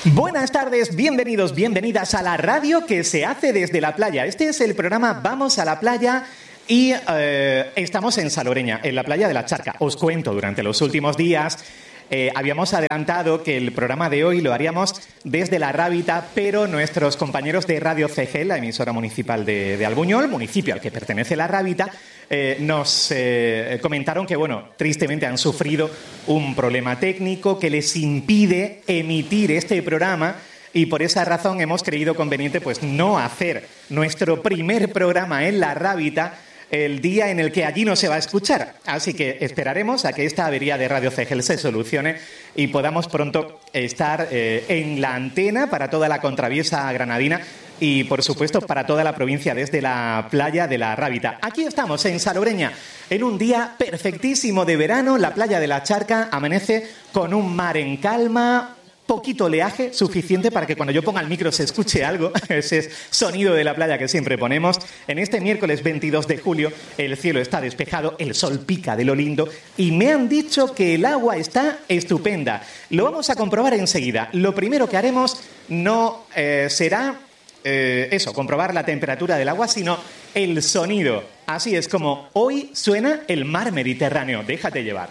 Buenas tardes, bienvenidos, bienvenidas a la radio que se hace desde la playa. Este es el programa Vamos a la Playa y estamos en Salobreña, en la playa de la Charca. Os cuento, durante los últimos días habíamos adelantado que el programa de hoy lo haríamos desde La Rábita, pero nuestros compañeros de Radio CG, la emisora municipal de Albuñol, municipio al que pertenece La Rábita, nos comentaron que, bueno, tristemente han sufrido un problema técnico que les impide emitir este programa y por esa razón hemos creído conveniente pues no hacer nuestro primer programa en La Rábita el día en el que allí no se va a escuchar. Así que esperaremos a que esta avería de Radio CGL se solucione y podamos pronto estar en la antena para toda la contraviesa granadina y, por supuesto, para toda la provincia desde la playa de La Rábita. Aquí estamos, en Salobreña, en un día perfectísimo de verano. La playa de la Charca amanece con un mar en calma, poquito oleaje, suficiente para que cuando yo ponga el micro se escuche algo, ese sonido de la playa que siempre ponemos. En este miércoles 22 de julio el cielo está despejado, el sol pica de lo lindo y me han dicho que el agua está estupenda. Lo vamos a comprobar enseguida. Lo primero que haremos no será comprobar la temperatura del agua, sino el sonido. Así es como hoy suena el mar Mediterráneo. Déjate llevar.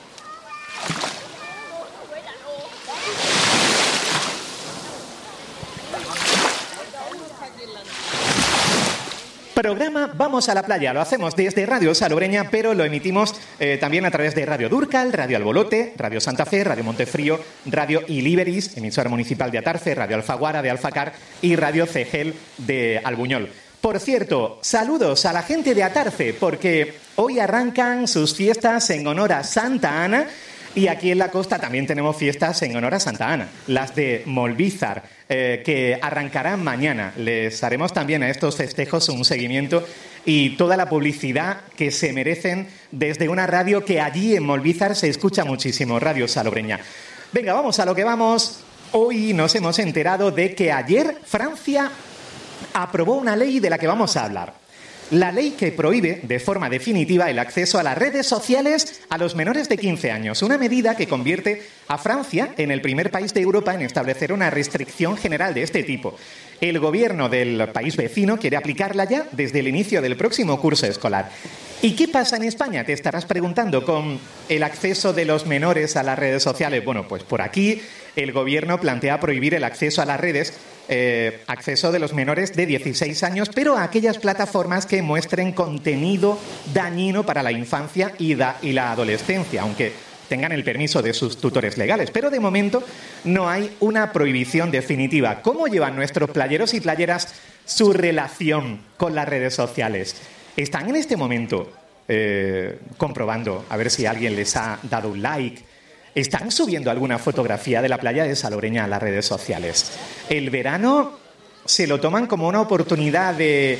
Programa Vamos a la Playa. Lo hacemos desde Radio Salobreña, pero lo emitimos también a través de Radio Durcal, Radio Albolote, Radio Santa Fe, Radio Montefrío, Radio Iliberis, emisora municipal de Atarfe, Radio Alfaguara de Alfacar y Radio Cegel de Albuñol. Por cierto, saludos a la gente de Atarfe, porque hoy arrancan sus fiestas en honor a Santa Ana. Y aquí en la costa también tenemos fiestas en honor a Santa Ana, las de Molvízar, que arrancarán mañana. Les haremos también a estos festejos un seguimiento y toda la publicidad que se merecen desde una radio que allí en Molvízar se escucha muchísimo, Radio Salobreña. Venga, vamos a lo que vamos. Hoy nos hemos enterado de que ayer Francia aprobó una ley de la que vamos a hablar. La ley que prohíbe de forma definitiva el acceso a las redes sociales a los menores de 15 años. Una medida que convierte a Francia en el primer país de Europa en establecer una restricción general de este tipo. El gobierno del país vecino quiere aplicarla ya desde el inicio del próximo curso escolar. ¿Y qué pasa en España? Te estarás preguntando con el acceso de los menores a las redes sociales. Bueno, pues por aquí el gobierno plantea prohibir el acceso a las redes, acceso de los menores de 16 años, pero a aquellas plataformas que muestren contenido dañino para la infancia y la adolescencia, aunque tengan el permiso de sus tutores legales. Pero de momento no hay una prohibición definitiva. ¿Cómo llevan nuestros playeros y playeras su relación con las redes sociales? ¿Están en este momento comprobando a ver si alguien les ha dado un like? ¿Están subiendo alguna fotografía de la playa de Salobreña a las redes sociales? El verano se lo toman como una oportunidad de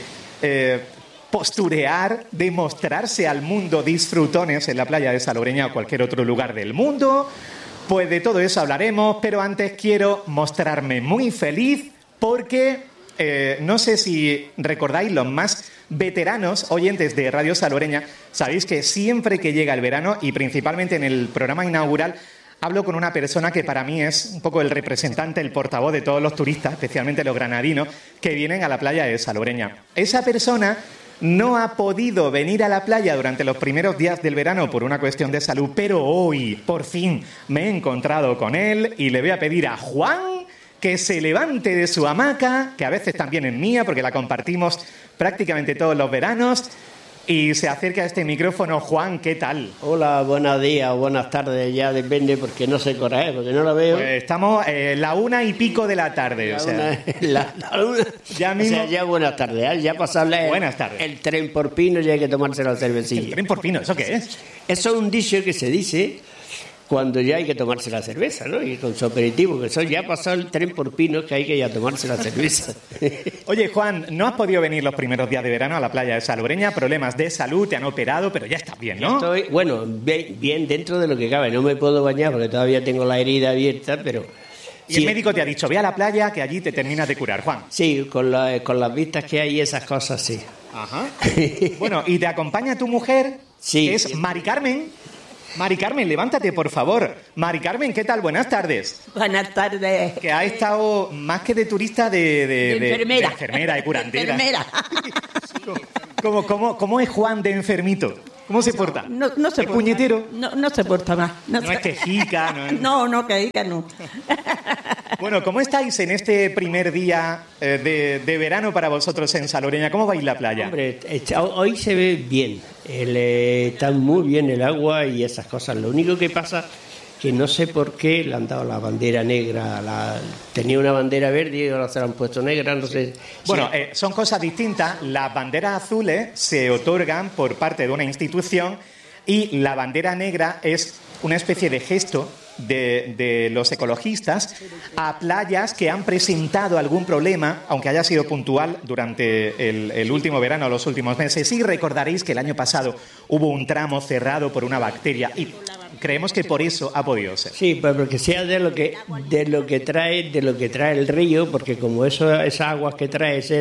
posturear, de mostrarse al mundo disfrutones en la playa de Salobreña o cualquier otro lugar del mundo. Pues de todo eso hablaremos, pero antes quiero mostrarme muy feliz porque no sé si recordáis, los más veteranos oyentes de Radio Salobreña, sabéis que siempre que llega el verano y principalmente en el programa inaugural hablo con una persona que para mí es un poco el representante, el portavoz de todos los turistas, especialmente los granadinos, que vienen a la playa de Salobreña. Esa persona no ha podido venir a la playa durante los primeros días del verano por una cuestión de salud, pero hoy, por fin, me he encontrado con él y le voy a pedir a Juan que se levante de su hamaca, que a veces también es mía porque la compartimos prácticamente todos los veranos, y se acerca a este micrófono. Juan, ¿qué tal? Hola, buenos días o buenas tardes, ya depende porque no sé qué hora es, porque no la veo. Pues estamos la 1:00 de la tarde. La una. Ya mismo. O sea, ya buenas tardes, ya pasarle buenas tardes. El tren por Pino, ya hay que tomarse la cervecilla. ¿El tren por Pino? ¿Eso qué es? Eso es un dicho que se dice cuando ya hay que tomarse la cerveza, ¿no? Y con su aperitivo, que eso ya pasó el tren por Pino, que hay que ya tomarse la cerveza. Oye, Juan, no has podido venir los primeros días de verano a la playa de Salobreña, problemas de salud, te han operado, pero ya estás bien, ¿no? Estoy, bueno, bien dentro de lo que cabe. No me puedo bañar porque todavía tengo la herida abierta, pero... Y el médico te ha dicho, ve a la playa, que allí te terminas de curar, Juan. Sí, con las vistas que hay y esas cosas, sí. Ajá. Bueno, y te acompaña tu mujer, sí, que es Mari Carmen. Mari Carmen, levántate, por favor. Mari Carmen, ¿qué tal? Buenas tardes. Buenas tardes. Que ha estado más que de turista de enfermera. De enfermera, de curandera. Enfermera. ¿Cómo es Juan de enfermito? ¿Cómo se porta? No se ¿Es porta. puñetero? No se porta más. No es quejica, no es... No, quejica no. Bueno, ¿cómo estáis en este primer día de verano para vosotros en Salobreña? ¿Cómo vais la playa? Hombre, hoy se ve bien. Está muy bien el agua y esas cosas. Lo único que pasa que no sé por qué le han dado la bandera negra. Tenía una bandera verde y ahora se la han puesto negra, no sé. Bueno, son cosas distintas. Las banderas azules se otorgan por parte de una institución y la bandera negra es una especie de gesto de los ecologistas a playas que han presentado algún problema, aunque haya sido puntual durante el último verano o los últimos meses. Sí, recordaréis que el año pasado hubo un tramo cerrado por una bacteria y creemos que por eso ha podido ser. Sí, pues porque sea de lo que trae el río, porque como esas aguas que trae es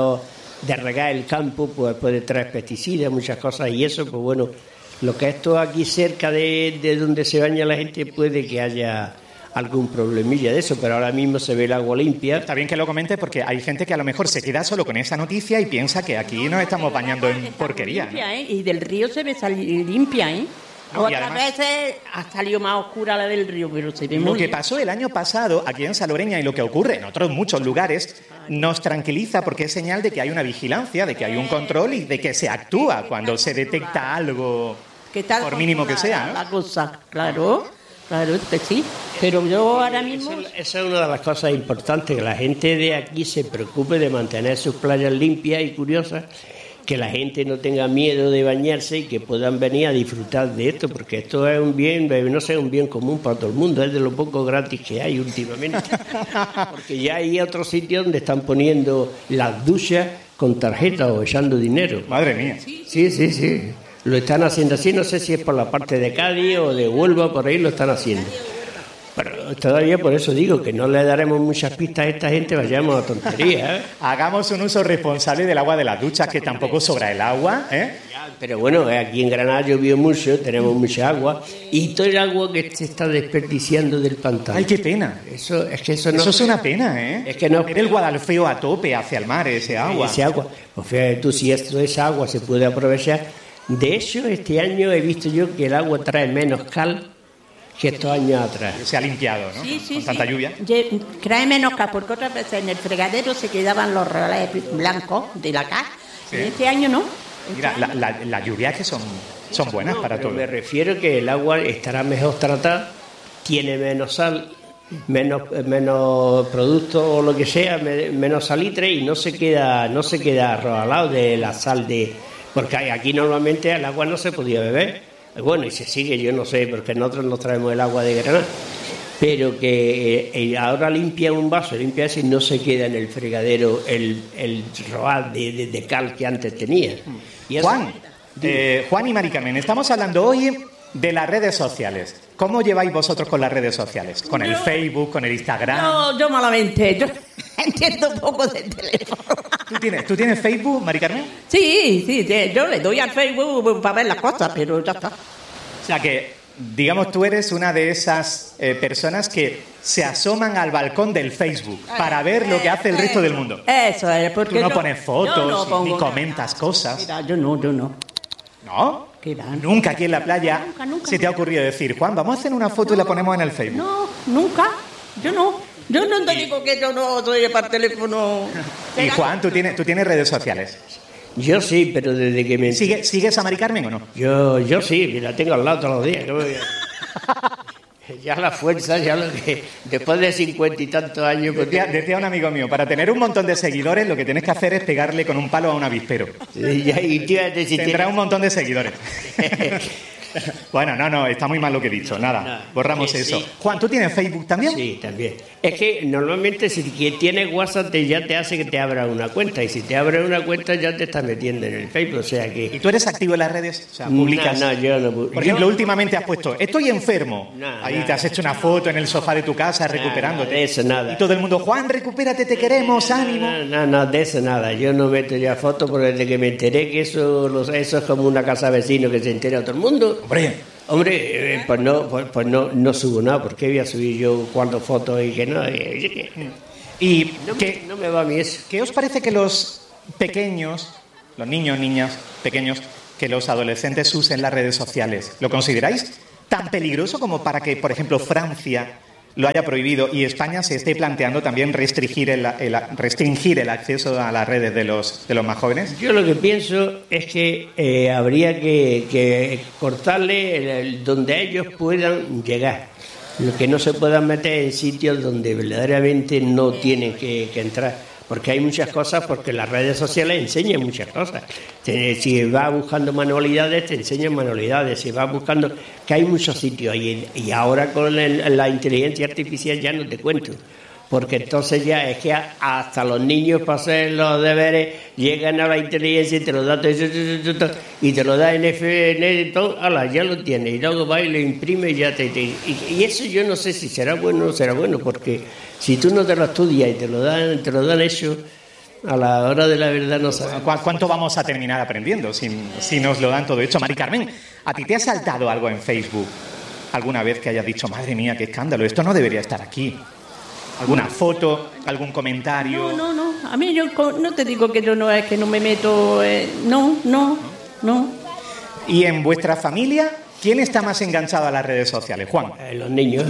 de regar el campo, pues puede traer pesticidas, muchas cosas, y eso, pues bueno, lo que esto aquí cerca de donde se baña la gente puede que haya algún problemilla de eso, pero ahora mismo se ve el agua limpia. Está bien que lo comentes porque hay gente que a lo mejor se queda solo con esa noticia y piensa que aquí nos estamos bañando en porquería, Limpia, ¿no? Y del río se ve salir limpia, ¿eh? No, y Otras además, veces ha salido más oscura la del río, pero se ve muy lo que bien. pasó el año pasado aquí en Salobreña y lo que ocurre en otros muchos lugares nos tranquiliza porque es señal de que hay una vigilancia, de que hay un control y de que se actúa cuando se detecta algo, por mínimo que sea, ¿no? La cosa, claro es que sí. Pero yo ahora mismo... Esa es una de las cosas importantes, que la gente de aquí se preocupe de mantener sus playas limpias y curiosas, que la gente no tenga miedo de bañarse y que puedan venir a disfrutar de esto, porque esto es un bien, no sé, un bien común para todo el mundo, es de lo poco gratis que hay últimamente. Porque ya hay otros sitios donde están poniendo las duchas con tarjeta o echando dinero. Madre mía. Sí. Lo están haciendo así, no sé si es por la parte de Cádiz o de Huelva, por ahí lo están haciendo. Pero todavía por eso digo que no le daremos muchas pistas a esta gente, vayamos a tonterías, ¿eh? Hagamos un uso responsable del agua de las duchas, que tampoco sobra el agua, ¿eh? Pero bueno, aquí en Granada llovió mucho, tenemos mucha agua y todo el agua que se está desperdiciando del pantano. Ay, qué pena. Eso es una pena, ¿eh? Es que no. Era el Guadalfeo a tope hacia el mar, ese agua. Pues fíjate tú, si esa agua se puede aprovechar. De hecho, este año he visto yo que el agua trae menos cal que estos años atrás. Se ha limpiado, ¿no? Con tanta lluvia. Trae menos cal, porque otras veces en el fregadero se quedaban los relés blancos de la cal. Sí. Y este año no. Mira, las lluvias que son buenas para pero todo. Me refiero que el agua estará mejor tratada, tiene menos sal, menos productos o lo que sea, menos salitre y no se queda arrojalado de la sal porque aquí normalmente el agua no se podía beber. Bueno, y se sigue, yo no sé, porque nosotros nos traemos el agua de Granada, pero que ahora limpia un vaso, limpia ese y no se queda en el fregadero el roal de cal que antes tenía. Y eso, Juan y Mari Carmen, estamos hablando hoy de las redes sociales. ¿Cómo lleváis vosotros con las redes sociales? ¿Con el Facebook, con el Instagram? No, yo malamente, yo entiendo un poco del teléfono. ¿Tú tienes Facebook, Mari Carmen? Sí, yo le doy al Facebook para ver las cosas, pero ya está. O sea que, digamos, tú eres una de esas personas que se asoman al balcón del Facebook para ver lo que hace el resto del mundo. Eso es, porque tú no pones fotos ni comentas nada. cosas. Mira, yo no. ¿No? ¿Qué va? Nunca aquí en la playa Nunca. se te ha ocurrido decir, Juan, vamos a hacer una foto y la ponemos en el Facebook. No, nunca. Yo no te digo que yo no soy para el teléfono. Y Juan, ¿tú tienes redes sociales? yo sí, pero desde que me... ¿Sigues a Mari Carmen o no? Yo sí, la tengo al lado todos los días. Ya la fuerza, ya lo que... Después de 50 y tantos años... Pues, Decía un amigo mío, para tener un montón de seguidores lo que tienes que hacer es pegarle con un palo a un avispero. Tendrá un montón de seguidores. Bueno, no, está muy mal lo que he dicho. Nada, borramos eso. Sí. Juan, ¿tú tienes Facebook también? Sí, también. Es que normalmente si tienes WhatsApp ya te hace que te abra una cuenta. Y si te abre una cuenta ya te estás metiendo en el Facebook. O sea que... ¿Y tú eres activo en las redes? O sea, ¿publicas? No, yo no. Por ejemplo, últimamente has puesto, estoy enfermo. Ahí nada, te has hecho una foto en el sofá de tu casa recuperándote. De eso nada. Y todo el mundo, Juan, recupérate, te queremos, ánimo. No, de eso nada. Yo no meto ya fotos porque desde que me enteré que eso es como una casa vecino que se entera todo el mundo. Hombre, Hombre, pues no subo nada. ¿Por qué voy a subir yo 4 fotos y que no? ¿Y no me va a mí eso. qué os parece que los pequeños, los niños, niñas pequeños, que los adolescentes usen las redes sociales? ¿Lo consideráis tan peligroso como para que, por ejemplo, Francia lo haya prohibido y España se esté planteando también restringir el acceso a las redes de los más jóvenes? Yo lo que pienso es que habría que cortarle donde ellos puedan llegar. Lo que no se puedan meter en sitios donde verdaderamente no tienen que entrar. Porque hay muchas cosas, porque las redes sociales enseñan muchas cosas. Si vas buscando manualidades, te enseñan manualidades. Si vas buscando... que hay muchos sitios. Y ahora con la inteligencia artificial ya no te cuento. Porque entonces ya es que hasta los niños para hacer los deberes llegan a la inteligencia y te lo da y te lo da en FN, todo, ala, ya lo tienes. Y luego va y lo imprime y ya y eso yo no sé si será bueno o no será bueno, porque si tú no te lo estudias y te lo dan eso, a la hora de la verdad no sabes. ¿Cuánto vamos a terminar aprendiendo si nos lo dan todo hecho? Mari Carmen, ¿a ti te ha saltado algo en Facebook alguna vez que hayas dicho, madre mía, qué escándalo, esto no debería estar aquí? ¿Alguna foto, algún comentario? No. A mí yo no te digo que yo no es que no me meto... No. ¿Y en vuestra familia quién está más enganchado a las redes sociales? Juan. Los niños.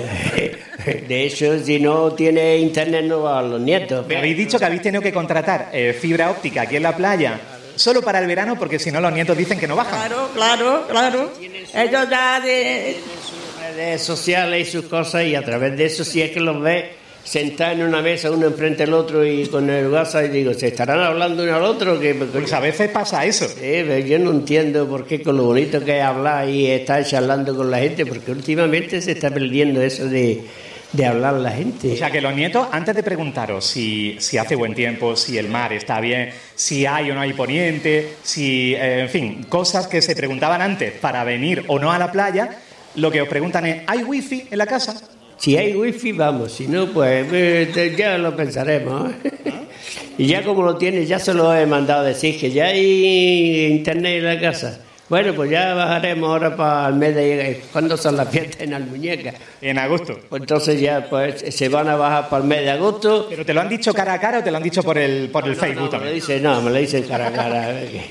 De hecho, si no tiene internet no va a los nietos. Me habéis dicho que habéis tenido que contratar fibra óptica aquí en la playa solo para el verano porque si no los nietos dicen que no bajan. Claro. Ellos ya redes sociales y sus cosas, y a través de eso, si es que los ves sentados en una mesa uno enfrente del otro y con el WhatsApp, y digo, ¿se estarán hablando uno al otro? Pues a veces pasa eso. Pero yo no entiendo por qué, con lo bonito que es hablar y estar charlando con la gente, porque últimamente se está perdiendo eso de hablar a la gente. O sea, que los nietos, antes de preguntaros si hace buen tiempo, si el mar está bien, si hay o no hay poniente, en fin, cosas que se preguntaban antes para venir o no a la playa, lo que os preguntan es, ¿hay wifi en la casa? Si hay wifi, vamos, si no, pues ya lo pensaremos. Y ya como lo tienes, ya se lo he mandado a decir, que ya hay internet en la casa. Bueno, pues ya bajaremos ahora para el mes de... ¿Cuándo son las fiestas en Almuñeca? En agosto. Pues entonces ya pues se van a bajar para el mes de agosto. ¿Pero te lo han dicho cara a cara o te lo han dicho por el Facebook también? Me lo dicen cara a cara.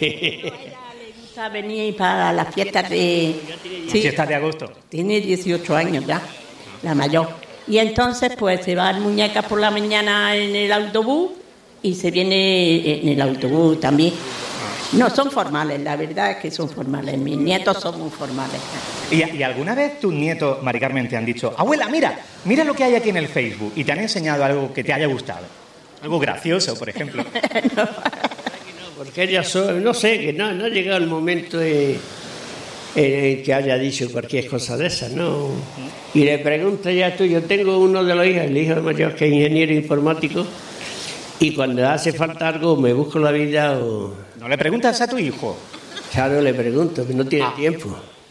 A venir para las fiestas de... Sí, fiestas de agosto. Tiene 18 años ya, la mayor. Y entonces pues se va a Muñecas por la mañana en el autobús y se viene en el autobús también. No, son formales, la verdad es que son formales. Mis nietos son muy formales. ¿Y alguna vez tus nietos, Mari Carmen, te han dicho, abuela, mira lo que hay aquí en el Facebook, y te han enseñado algo que te haya gustado? Algo gracioso, por ejemplo. Porque ellas son, no sé, que no ha llegado el momento en que haya dicho cualquier cosa de esas, ¿no? Y le pregunto ya tú, yo tengo uno de los hijos, el hijo mayor que es ingeniero informático, y cuando hace falta algo me busco la vida o... ¿No le preguntas a tu hijo? Claro, le pregunto, que no tiene tiempo.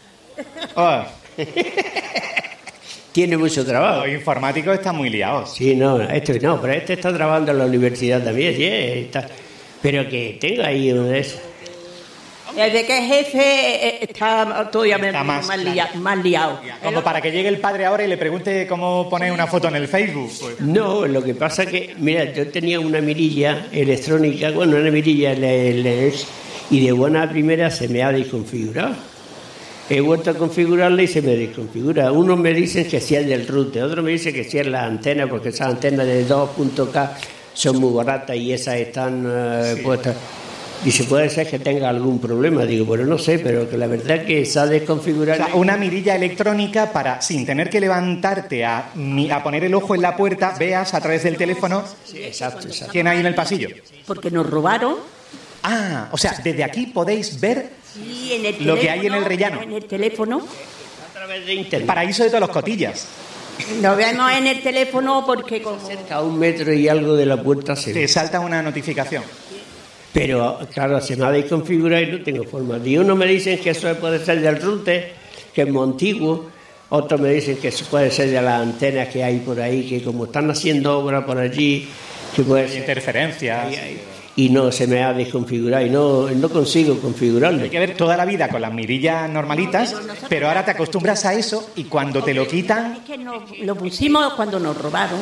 Tiene mucho trabajo. Los informáticos están muy liados. Sí, pero este está trabajando en la universidad también, sí, pero que tenga ahí uno de esos. Desde que es jefe está todavía más liado. Como para que llegue el padre ahora y le pregunte cómo poner una foto en el Facebook. Pues. No, lo que pasa es que, mira, yo tenía una mirilla electrónica, una mirilla y de buena primera se me ha desconfigurado. He vuelto a configurarla y se me desconfigura. Unos me dicen que si es del router, otros me dicen que si es la antena, porque esas antenas de 2.K son muy baratas y esas están puestas. Y si puede ser que tenga algún problema, digo, bueno, no sé, pero que la verdad es que se ha desconfigurado. O sea, una mirilla electrónica para, sin tener que levantarte a poner el ojo en la puerta, veas a través del teléfono. Sí, exacto. ¿Quién hay en el pasillo? Porque nos robaron. O sea, desde aquí podéis ver lo que hay en el rellano. En el teléfono. A través de internet. Paraíso de todos los cotillas. Lo vemos en el teléfono porque como... Cerca a 1 metro y algo de la puerta se ve. Te salta una notificación. Pero, claro, se me ha desconfigurado y no tengo forma. Y uno me dicen que eso puede ser del router, que es muy antiguo. Otros me dicen que eso puede ser de las antenas que hay por ahí, que como están haciendo obra por allí, que puede ser... Interferencias. y no se me ha desconfigurado y no consigo configurarlo. Hay que ver toda la vida con las mirillas normalitas, pero ahora te acostumbras a eso y cuando te lo quitan... Es que lo pusimos cuando nos robaron,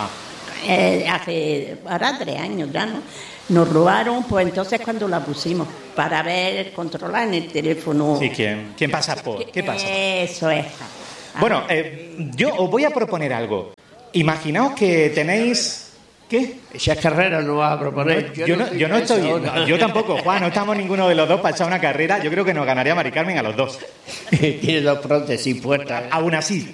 hace ahora 3 años ya, ¿no? Nos robaron, pues entonces cuando la pusimos, para ver, controlar en el teléfono. Sí, ¿quién pasa por? ¿Qué pasa? Eso es. Bueno, yo os voy a proponer algo. Imaginaos que tenéis... ¿Qué? Esas carreras no vas a proponer. Yo no estoy... No, yo tampoco, Juan, no estamos ninguno de los dos para echar una carrera. Yo creo que nos ganaría Mari Carmen a los dos. Tiene 2 prótesis puestas. Aún así.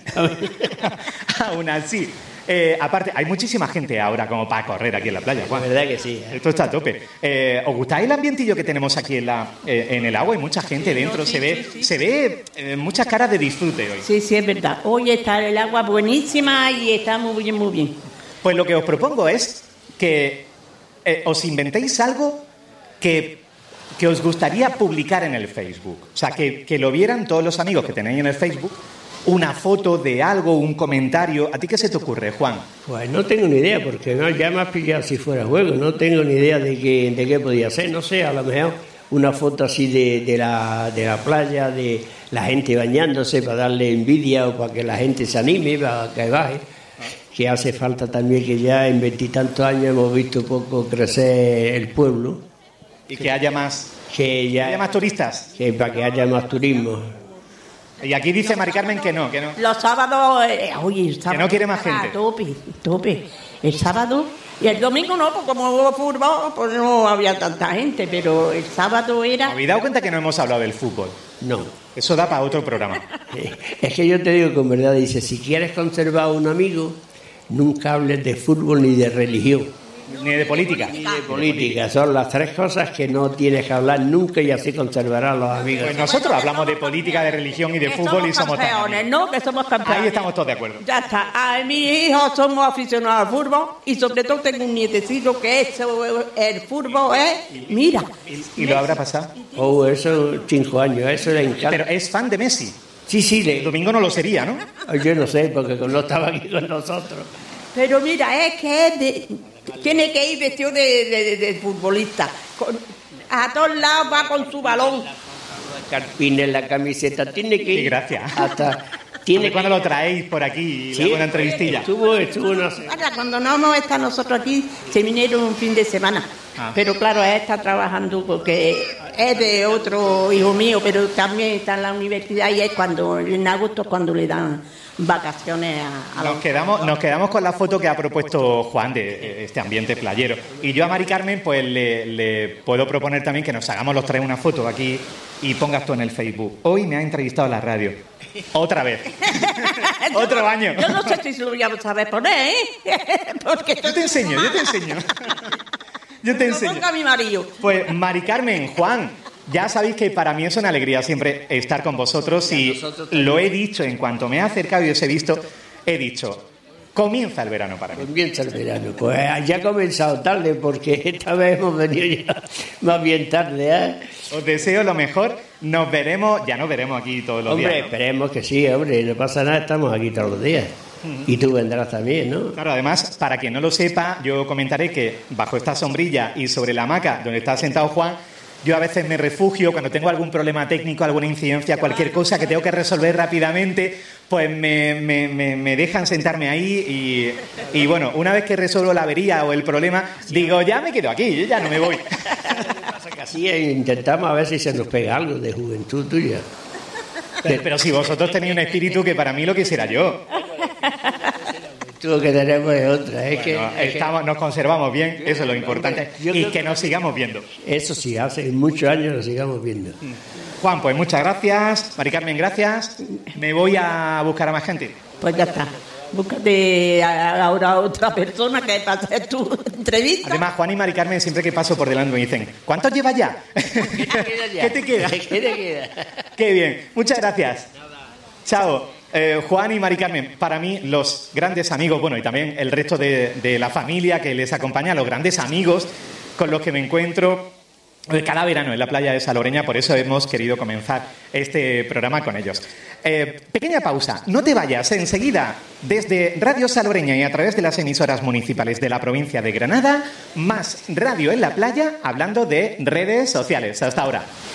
Aún así. Aparte, hay muchísima gente ahora como para correr aquí en la playa, Juan. La verdad que sí. Esto está a tope. ¿Os gusta el ambientillo que tenemos aquí en el agua? Hay mucha gente dentro, se ve muchas caras de disfrute hoy. Sí, sí, es verdad. Hoy está el agua buenísima y está muy bien, muy bien. Pues lo que os propongo es que os inventéis algo que os gustaría publicar en el Facebook. O sea, que lo vieran todos los amigos que tenéis en el Facebook, una foto de algo, un comentario. ¿A ti qué se te ocurre, Juan? Pues no tengo ni idea, porque no, ya me has pillado si fuera juego. No tengo ni idea de qué podía ser. No sé, a lo mejor una foto así de la playa, de la gente bañándose para darle envidia o para que la gente se anime, para que baje. Que hace falta también que ya en 20 y tantos años hemos visto poco crecer el pueblo. Y que haya más, que haya más turistas. Que para que haya más turismo. Y aquí dice Mari Carmen que no. Los sábados, oye, el sábado que no quiere más gente. Tope. El sábado y el domingo no, porque como hubo fútbol, pues no había tanta gente, pero el sábado era... ¿Habéis dado cuenta que no hemos hablado del fútbol? No. Eso da para otro programa. Es que yo te digo con verdad, dice, si quieres conservar a un amigo, nunca hables de fútbol ni de religión. Ni de política. Ni de política. Son las 3 cosas que no tienes que hablar nunca y así conservarás a los amigos. Pues nosotros hablamos de política, de religión y de fútbol y somos campeones, ¿no? Que somos campeones. Ahí estamos todos de acuerdo. Ya está. A mis hijos somos aficionados al fútbol y sobre todo tengo un nietecito que el fútbol es... Mira. ¿Y lo habrá pasado? Oh, eso 5 años, eso le encanta. Pero es fan de Messi. Sí. El domingo no lo sería, ¿no? Yo no sé, porque no estaba aquí con nosotros. Pero mira, es que tiene que ir vestido de futbolista. A todos lados va con su balón. Carpines, la camiseta, tiene que ir. Sí, gracias. Tiene cuando lo traéis por aquí, sí, una entrevistilla. Estuvo no sé. Ahora, cuando no hemos estado nosotros aquí, se vinieron un fin de semana. Pero claro, él está trabajando porque es de otro hijo mío, pero también está en la universidad y es en agosto cuando le dan vacaciones a nos quedamos con la foto que ha propuesto Juan de este ambiente playero. Y yo a Mari Carmen pues le puedo proponer también que nos hagamos los 3 una foto aquí y pongas tú en el Facebook. Hoy me ha entrevistado la radio. Otra vez. Otro año. Yo no sé si lo voy a saber poner, ¿eh? Porque yo te enseño. Yo te enseño. Ponga a mi marido. Pues Mari Carmen, Juan, ya sabéis que para mí es una alegría siempre estar con vosotros y lo he dicho en cuanto me he acercado y os he visto, he dicho, comienza el verano para mí. Comienza el verano, pues ya ha comenzado tarde porque esta vez hemos venido ya más bien tarde, ¿eh? Os deseo lo mejor, ya nos veremos aquí todos los días. Hombre, esperemos que sí, hombre, no pasa nada, estamos aquí todos los días. Y tú vendrás también, ¿no? Claro, además, para quien no lo sepa, yo comentaré que bajo esta sombrilla y sobre la hamaca donde está sentado Juan, yo a veces me refugio cuando tengo algún problema técnico, alguna incidencia, cualquier cosa que tengo que resolver rápidamente, pues me dejan sentarme ahí y bueno, una vez que resuelvo la avería o el problema, digo, ya me quedo aquí, yo ya no me voy. Así intentamos a ver si se nos pega algo de juventud tuya. Pero si vosotros tenéis un espíritu que para mí lo quisiera yo. Lo que tenemos es otra. Nos conservamos bien, eso es lo importante. Y que nos sigamos viendo. Eso sí, hace muchos años nos sigamos viendo. Juan, pues muchas gracias. Mari Carmen, gracias. Me voy a buscar a más gente. Pues ya está. Búscate ahora a otra persona que para hacer tu entrevista. Además, Juan y Mari Carmen siempre que paso por delante me dicen, ¿cuántos llevas ya? ¿Qué te queda? ¿Qué te queda? Qué bien. Muchas gracias. Chao. Juan y Mari Carmen, para mí los grandes amigos, bueno, y también el resto de la familia que les acompaña, los grandes amigos con los que me encuentro cada verano en la playa de Salobreña, por eso hemos querido comenzar este programa con ellos. Pequeña pausa, no te vayas, enseguida, desde Radio Salobreña y a través de las emisoras municipales de la provincia de Granada, más Radio en la Playa, hablando de redes sociales. Hasta ahora.